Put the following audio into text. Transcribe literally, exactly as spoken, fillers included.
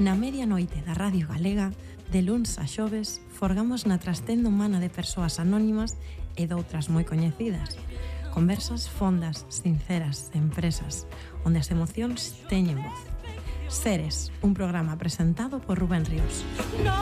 Na medianoite da Radio Galega, de luns a xoves, forgamos na trastenda humana de persoas anónimas e doutras moi coñecidas. Conversas fondas, sinceras, empresas, onde as emocións teñen voz. Seres, un programa presentado por Rubén Ríos.